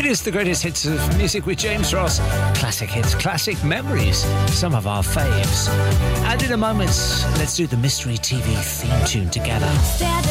is the greatest hits of music with James Ross. Classic hits, classic memories, some of our faves. And in a moment, let's do the Mystery TV theme tune together.